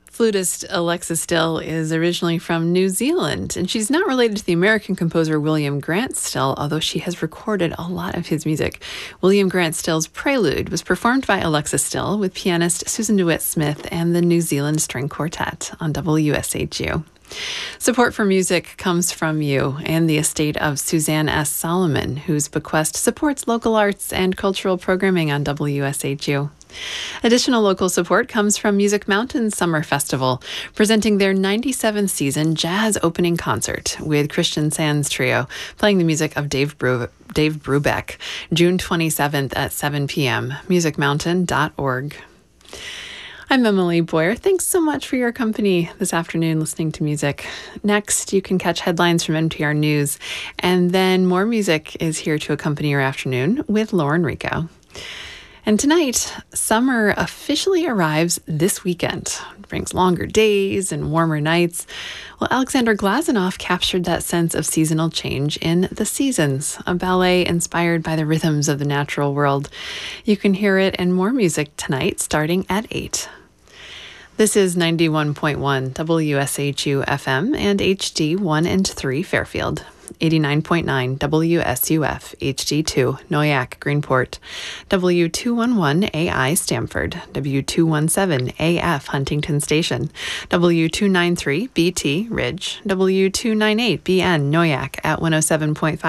Flutist Alexa Still is originally from New Zealand, and she's not related to the American composer William Grant Still, although she has recorded a lot of his music. William Grant Still's Prelude was performed by Alexa Still with pianist Susan DeWitt Smith and the New Zealand String Quartet on WSHU. Support for music comes from you and the estate of Suzanne S. Solomon, whose bequest supports local arts and cultural programming on WSHU. Additional local support comes from Music Mountain Summer Festival, presenting their 97th season jazz opening concert with Christian Sands Trio, playing the music of Dave Brubeck, June 27th at 7 p.m., musicmountain.org. I'm Emily Boyer. Thanks so much for your company this afternoon listening to music. Next, you can catch headlines from NPR News, and then more music is here to accompany your afternoon with Lauren Rico. And tonight, summer officially arrives this weekend. It brings longer days and warmer nights. Well, Alexander Glazunov captured that sense of seasonal change in The Seasons, a ballet inspired by the rhythms of the natural world. You can hear it and more music tonight starting at 8. This is 91.1 WSHU FM and HD 1 and 3 Fairfield. 89.9 WSUF HD2 Noyak Greenport, W211AI Stamford, W217 AF Huntington Station, W293 BT Ridge, W298BN Noyak at 107.5